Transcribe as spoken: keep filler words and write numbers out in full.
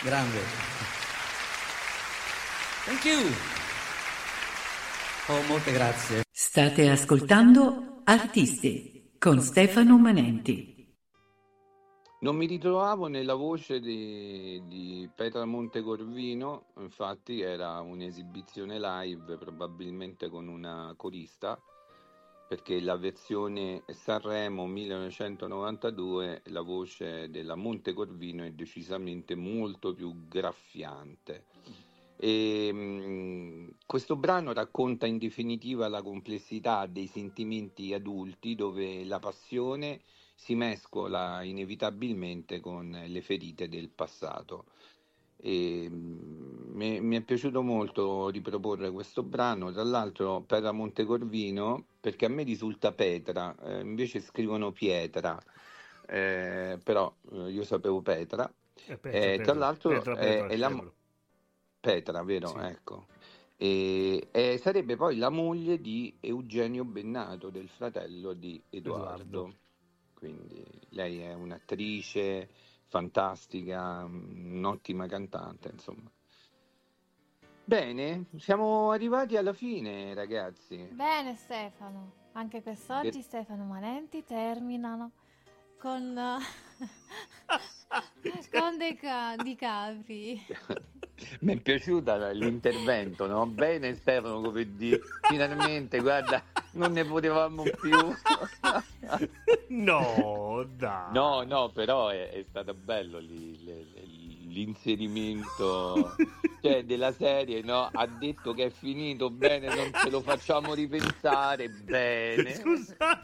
Grande. Thank you. Oh, molte grazie. State ascoltando Artisti con Stefano Manenti. Non mi ritrovavo nella voce di, di Petra Montecorvino, infatti era un'esibizione live, probabilmente con una corista, perché la versione Sanremo millenovecentonovantadue, la voce della Montecorvino è decisamente molto più graffiante. E, mh, questo brano racconta in definitiva la complessità dei sentimenti adulti, dove la passione si mescola inevitabilmente con le ferite del passato. E, mh, mi, mi è piaciuto molto riproporre questo brano, tra l'altro Petra Montecorvino, perché a me risulta Petra, eh, invece scrivono Pietra, eh, però eh, io sapevo Petra. Eh, Petra, Eh, tra Petra, l'altro Petra, è, Petra, è la Petra. Petra, vero? Sì. Ecco. E, e sarebbe poi la moglie di Eugenio Bennato, del fratello di Edoardo. Edoardo. Quindi lei è un'attrice fantastica, un'ottima cantante, insomma. Bene, siamo arrivati alla fine, ragazzi. Bene Stefano, anche quest'oggi Che- Stefano Manenti terminano con, con dei ca- di capri. Mi è piaciuta l'intervento, no? Bene Stefano, come dire, finalmente, guarda, non ne potevamo più. No, dai. No, no, però è, è stato bello lì, le- le- l'inserimento, cioè, della serie, no? Ha detto che è finito, bene, non ce lo facciamo ripensare, bene. Scusa,